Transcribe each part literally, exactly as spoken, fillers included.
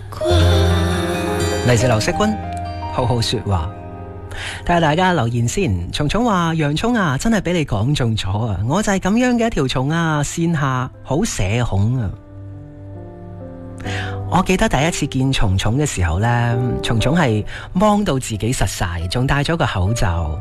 嚟自劉惜君，好好說話。睇下大家留言先。蟲蟲話洋蔥啊，真係俾你講中咗啊！我就係咁樣嘅一條蟲啊，線下好社恐啊。我記得第一次見蟲蟲嘅時候呢，蟲蟲係芒到自己實晒，仲戴咗個口罩。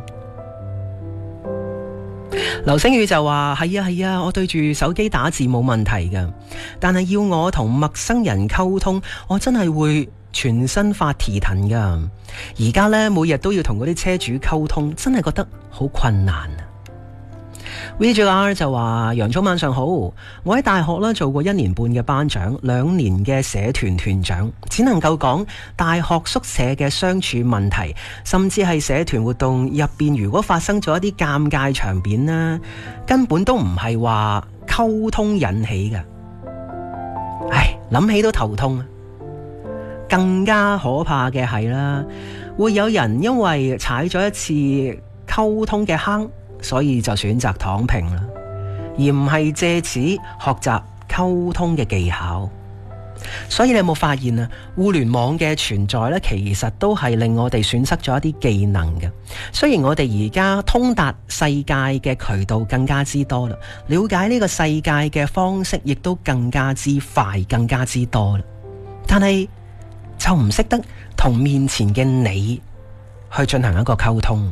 劉星宇就話係啊係啊，我對住手機打字冇問題㗎，但係要我同陌生人溝通，我真係會全身發蹄騰噶。而家呢，每日都要同嗰啲車主溝通，真係覺得好困難啊。V J R 就話洋蔥晚上好，我喺大學啦做過一年半嘅班長，兩年嘅社團團長，只能夠講大學宿舍嘅相處問題，甚至係社團活動入邊如果發生咗一啲尷尬場面呢，根本都唔係話溝通引起嘅。唉，諗起都頭痛啊！更加可怕嘅係啦，會有人因為踩咗一次溝通嘅坑，所以就選擇躺平啦，而唔係借此學習溝通嘅技巧。所以你有冇發現啊？互聯網嘅存在咧，其實都係令我哋損失咗一啲技能嘅。雖然我哋而家通達世界嘅渠道更加之多啦，了解呢個世界嘅方式亦都更加之快，更加之多啦，但係就唔識得同面前嘅你去進行一個溝通。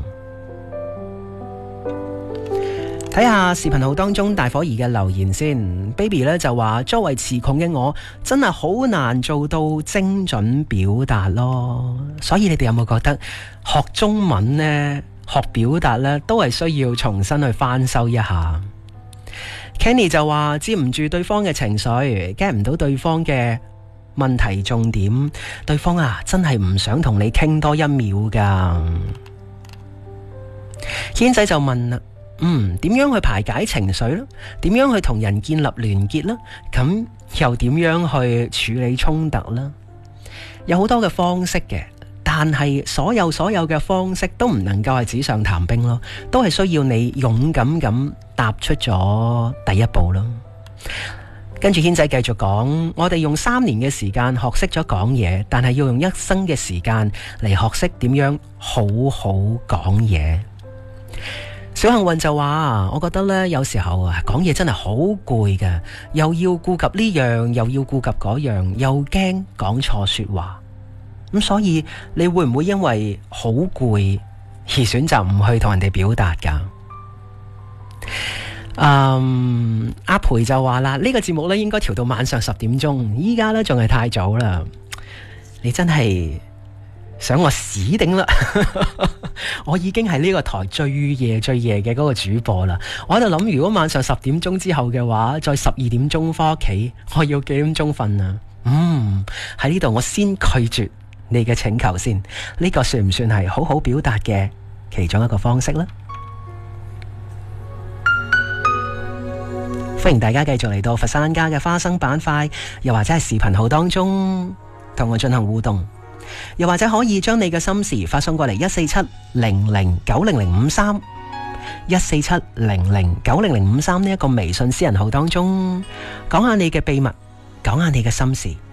睇下視頻號當中大伙兒嘅留言先。 Baby 咧就話作為詞窮嘅我真係好難做到精準表達咯，所以你哋有冇覺得學中文呢，學表達呢，都係需要重新去翻修一下。 Kenny 就話接唔住對方嘅情緒，get唔到對方嘅問題重點，對方啊真係唔想同你傾多一秒噶。軒仔就問啦，嗯，點樣去排解情緒呢？點樣去同人建立聯結呢？咁又點樣去處理衝突呢？有好多嘅方式嘅，但係所有所有嘅方式都唔能夠係紙上談兵咯，都係需要你勇敢咁踏出咗第一步咯。跟住軒仔繼續講，我哋用三年嘅時間學識咗講嘢，但係要用一生嘅時間嚟學識點樣好好講嘢。小幸運就話，我覺得呢，有時候啊講嘢真係好攰㗎，又要顧及呢樣，又要顧及嗰樣，又驚講錯說話。咁所以你會唔會因為好攰而選擇唔去同人哋表達㗎？嗯，阿培就話啦，呢個節目咧應該調到晚上十點鐘，依家咧仲係太早啦。你真係想我死頂啦！我已經係呢個台最夜最夜嘅嗰個主播啦。我喺度諗，如果晚上十點鐘之後嘅話，再十二點鐘翻屋企，我要幾點鐘瞓啊？嗯，喺呢度我先拒絕你嘅請求先。呢個算唔算係好好表達嘅其中一個方式呢？歡迎大家繼續嚟到佛山家嘅花生板塊，又或者係視頻號當中同我進行互動，又或者可以將你嘅心事發送過嚟一四七零零九零零五三一四七零零九零零五三呢一個微信私人號當中，講下你嘅秘密，講下你嘅心事。